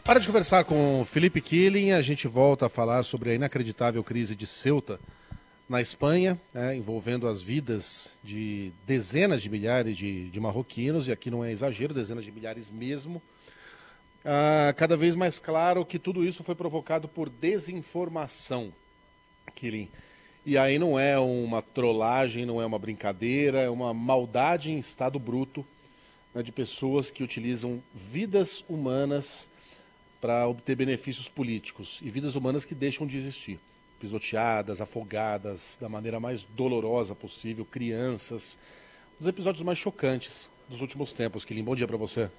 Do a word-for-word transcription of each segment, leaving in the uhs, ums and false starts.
Para de conversar com Felipe Killing, a gente volta a falar sobre a inacreditável crise de Ceuta na Espanha, né, envolvendo as vidas de dezenas de milhares de, de marroquinos, e aqui não é exagero, dezenas de milhares mesmo. Ah, cada vez mais claro que tudo isso foi provocado por desinformação, Killing. E aí não é uma trollagem, não é uma brincadeira, é uma maldade em estado bruto, né, de pessoas que utilizam vidas humanas para obter benefícios políticos e vidas humanas que deixam de existir, pisoteadas, afogadas da maneira mais dolorosa possível, crianças, um dos episódios mais chocantes dos últimos tempos. Killing, bom dia para você.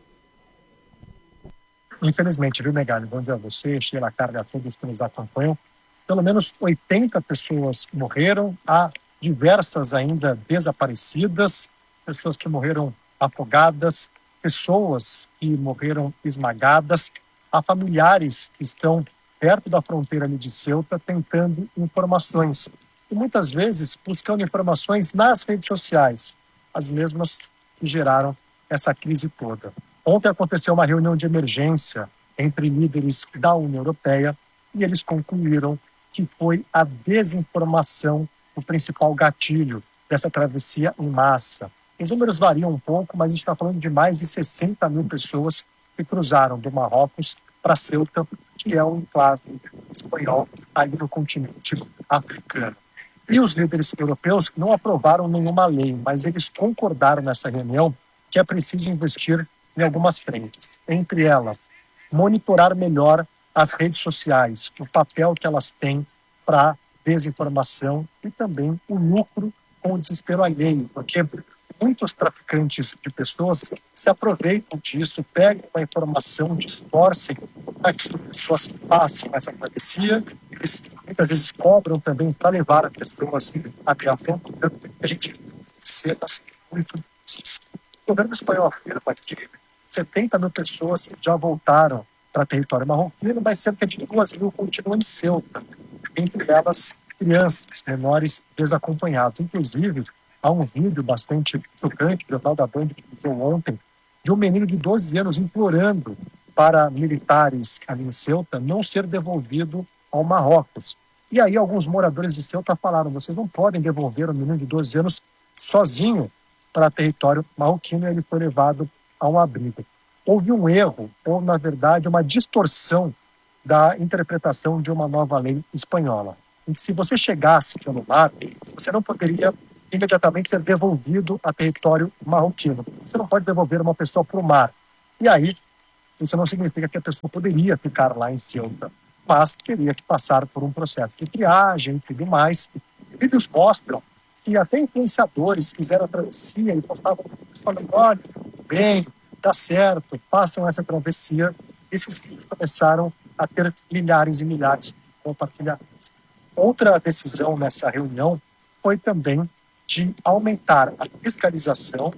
Infelizmente, viu, Megali? Bom dia a você, Sheila, Carga, a todos que nos acompanham. Pelo menos oitenta pessoas morreram, há diversas ainda desaparecidas, pessoas que morreram afogadas, pessoas que morreram esmagadas. Há familiares que estão perto da fronteira ali de Ceuta tentando informações. E muitas vezes buscando informações nas redes sociais, as mesmas que geraram essa crise toda. Ontem aconteceu uma reunião de emergência entre líderes da União Europeia e eles concluíram que foi a desinformação o principal gatilho dessa travessia em massa. Os números variam um pouco, mas a gente está falando de mais de sessenta mil pessoas que cruzaram do Marrocos para Ceuta, que é um enclave espanhol ali no continente africano. E os líderes europeus não aprovaram nenhuma lei, mas eles concordaram nessa reunião que é preciso investir em algumas frentes. Entre elas, monitorar melhor as redes sociais, o papel que elas têm para desinformação e também o lucro com o desespero alheio, porque muitos traficantes de pessoas se aproveitam disso, pegam a informação, distorcem para que as pessoas façam essa travessia. Eles muitas vezes cobram também para levar as pessoas até a fronteira. A gente tem cenas muito difíceis. O governo espanhol afirma que setenta mil pessoas já voltaram para território marroquino, mas cerca de duas mil continuam em Ceuta, entre elas crianças menores desacompanhados. Inclusive, há um vídeo bastante chocante, do Jornal da Band, que usou ontem, de um menino de doze anos implorando para militares ali em Ceuta não ser devolvido ao Marrocos. E aí alguns moradores de Ceuta falaram, vocês não podem devolver um menino de doze anos sozinho para território marroquino, e ele foi levado a um abrigo. Houve um erro, ou na verdade uma distorção da interpretação de uma nova lei espanhola, em que se você chegasse pelo mar, você não poderia imediatamente ser devolvido a território marroquino. Você não pode devolver uma pessoa para o mar. E aí, isso não significa que a pessoa poderia ficar lá em Ceuta, mas teria que passar por um processo de triagem e tudo mais. Vídeos mostram que até influenciadores fizeram a travessia e postavam falando, olha, bem, dá certo, façam essa travessia. Esses vídeos começaram a ter milhares e milhares de compartilhamentos. Outra decisão nessa reunião foi também de aumentar a fiscalização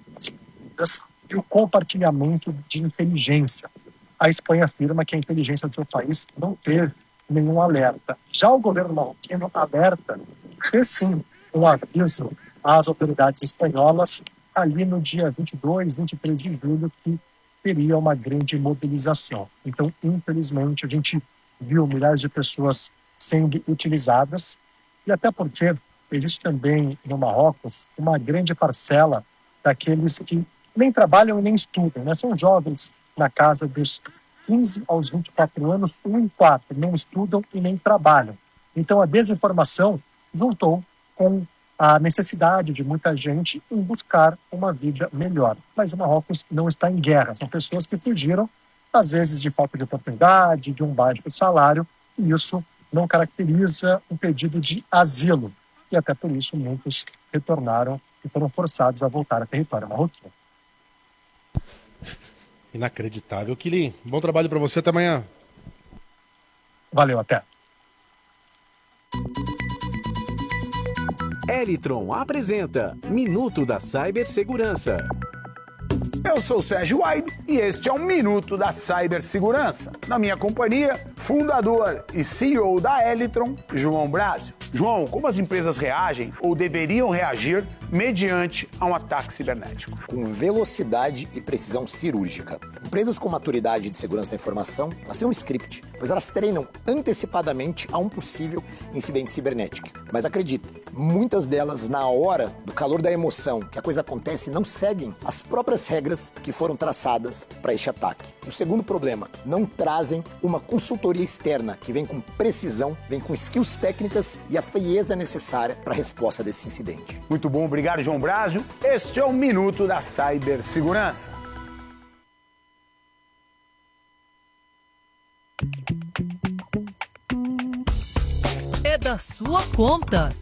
e o compartilhamento de inteligência. A Espanha afirma que a inteligência do seu país não teve nenhum alerta. Já o governo marroquino alerta, fez sim um aviso às autoridades espanholas ali no dia vinte e dois, vinte e três de julho, que teria uma grande mobilização. Então, infelizmente, a gente viu milhares de pessoas sendo utilizadas, e até porque existe também no Marrocos uma grande parcela daqueles que nem trabalham e nem estudam, né? São jovens na casa dos quinze aos vinte e quatro anos, um em quatro não estudam e nem trabalham. Então a desinformação juntou com a necessidade de muita gente em buscar uma vida melhor. Mas o Marrocos não está em guerra, são pessoas que fugiram, às vezes de falta de oportunidade, de um baixo salário, e isso não caracteriza um pedido de asilo. E até por isso muitos retornaram e foram forçados a voltar a território marroquino. Inacreditável. Killing, bom trabalho para você, até amanhã. Valeu, até. Elitron apresenta Minuto da Cibersegurança. Eu sou o Sérgio Aido e este é um Minuto da Cibersegurança. Na minha companhia, fundador e C E O da Elitron, João Brásio. João, como as empresas reagem ou deveriam reagir mediante a um ataque cibernético. Com velocidade e precisão cirúrgica. Empresas com maturidade de segurança da informação, elas têm um script, pois elas treinam antecipadamente a um possível incidente cibernético. Mas acredite, muitas delas, na hora do calor da emoção que a coisa acontece, não seguem as próprias regras que foram traçadas para este ataque. O segundo problema, não trazem uma consultoria externa que vem com precisão, vem com skills técnicas e a frieza necessária para a resposta desse incidente. Muito bom, obrigado, João Brásio. Este é o Minuto da Cibersegurança. É da sua conta.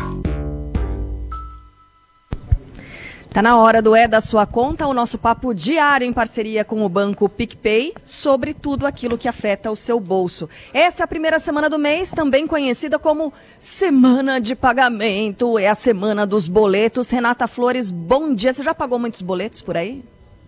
Tá na hora do É da Sua Conta, o nosso papo diário em parceria com o banco PicPay sobre tudo aquilo que afeta o seu bolso. Essa é a primeira semana do mês, também conhecida como Semana de Pagamento. É a semana dos boletos. Renata Flores, bom dia. Você já pagou muitos boletos por aí?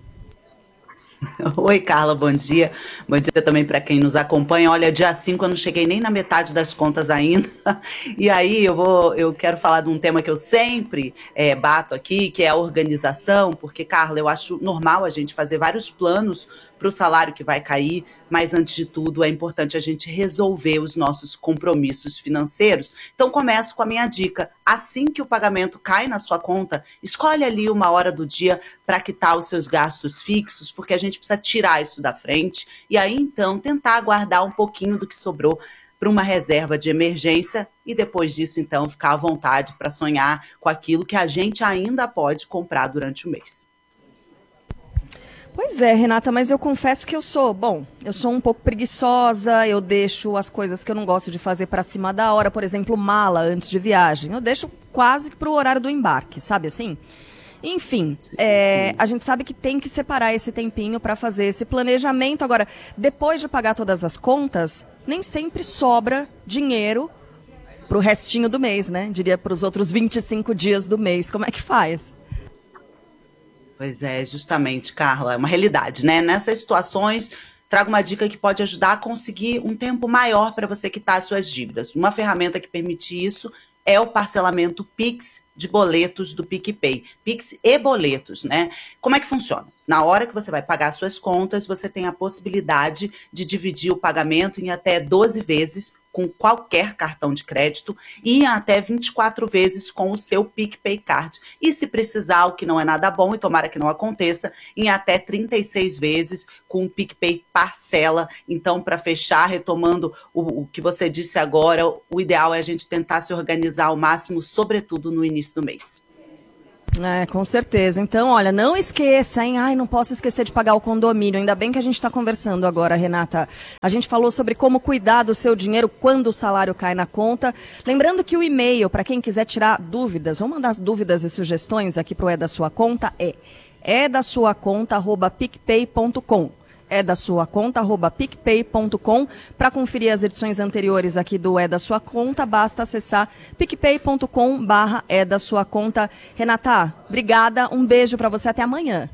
Oi, Carla, bom dia. Bom dia também para quem nos acompanha. Olha, dia cinco eu não cheguei nem na metade das contas ainda. E aí eu vou, eu quero falar de um tema que eu sempre é, bato aqui, que é a organização, porque, Carla, eu acho normal a gente fazer vários planos para o salário que vai cair, mas antes de tudo é importante a gente resolver os nossos compromissos financeiros. Então começo com a minha dica. Assim que o pagamento cai na sua conta, escolhe ali uma hora do dia para quitar os seus gastos fixos, porque a gente precisa tirar isso da frente e aí então tentar guardar um pouquinho do que sobrou para uma reserva de emergência e depois disso então ficar à vontade para sonhar com aquilo que a gente ainda pode comprar durante o mês. Pois é, Renata, mas eu confesso que eu sou, bom, eu sou um pouco preguiçosa, eu deixo as coisas que eu não gosto de fazer para cima da hora, por exemplo, mala antes de viagem, eu deixo quase que para o horário do embarque, sabe assim? Enfim, é, a gente sabe que tem que separar esse tempinho para fazer esse planejamento. Agora, depois de pagar todas as contas, nem sempre sobra dinheiro para o restinho do mês, né? Diria para os outros vinte e cinco dias do mês. Como é que faz? Pois é, justamente, Carla, é uma realidade, né? Nessas situações, trago uma dica que pode ajudar a conseguir um tempo maior para você quitar as suas dívidas. Uma ferramenta que permite isso é o parcelamento Pix de boletos do PicPay. Pix e boletos, né? Como é que funciona? Na hora que você vai pagar suas contas, você tem a possibilidade de dividir o pagamento em até doze vezes com qualquer cartão de crédito e até vinte e quatro vezes com o seu PicPay Card. E se precisar, o que não é nada bom, e tomara que não aconteça, em até trinta e seis vezes com o PicPay Parcela. Então, para fechar, retomando o, o que você disse agora, o ideal é a gente tentar se organizar ao máximo, sobretudo no início do mês. É, com certeza. Então, olha, não esqueça, hein? Ai, não posso esquecer de pagar o condomínio. Ainda bem que a gente está conversando agora, Renata. A gente falou sobre como cuidar do seu dinheiro quando o salário cai na conta. Lembrando que o e-mail, para quem quiser tirar dúvidas ou mandar dúvidas e sugestões aqui para o É da Sua Conta, é é da sua conta arroba picpay ponto com. É da sua conta, arroba picpay ponto com. Para conferir as edições anteriores aqui do É da Sua Conta, basta acessar picpay ponto com barra É da Sua Conta. Renata, obrigada, um beijo para você, até amanhã.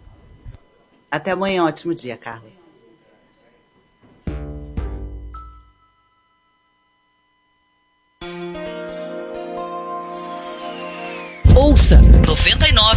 Até amanhã, ótimo dia, Carla. Ouça noventa e nove